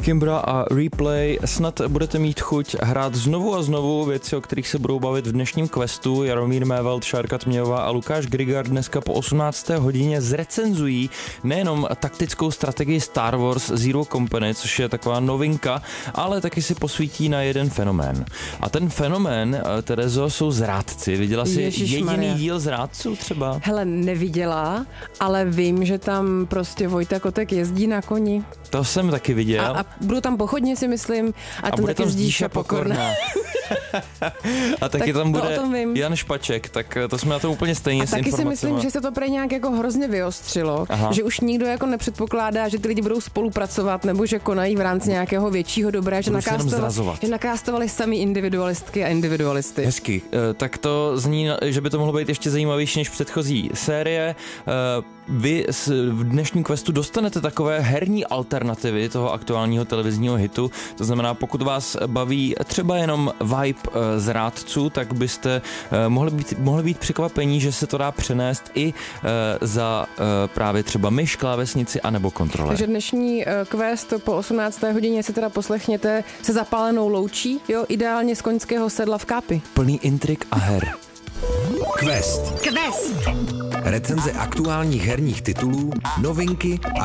Kimbra a Replay. Snad budete mít chuť hrát znovu a znovu věci, o kterých se budou bavit v dnešním questu. Jaromír Mévald, Šárka Tměhová a Lukáš Grigard dneska po 18. hodině zrecenzují nejenom taktickou strategii Star Wars Zero Company, což je taková novinka, ale taky si posvítí na jeden fenomén. A ten fenomén, Terezo, jsou zrádci. Viděla jsi jediný díl zrádců třeba? Hele, neviděla, ale vím, že tam prostě Vojta Kotek jezdí na koni. To jsem taky viděl. A budou tam pochodně, si myslím. A tam taky Zdíša Pokorná. A taky tam bude Jan Špaček, tak to jsme na to úplně stejně s informacemi. A taky si myslím, že se to prej nějak jako hrozně vyostřilo, že už nikdo jako nepředpokládá, že ty lidi budou spolupracovat nebo že konají v rámci nějakého většího dobra, že nakástovali sami individualistky a individualisty. Hezky. Tak to zní, že by to mohlo být ještě zajímavější než předchozí série. Vy v dnešním questu dostanete takové herní alternativy toho aktuálního televizního hitu. To znamená, pokud vás baví třeba jenom vibe zrádců, tak byste mohli být překvapení, že se to dá přenést i za právě třeba myš, klávesnici anebo kontroler. Takže dnešní quest po 18. hodině si teda poslechněte se zapálenou loučí, jo, ideálně z koňského sedla v kápi. Plný intrik a her. Quest. Recenze aktuálních herních titulů, novinky a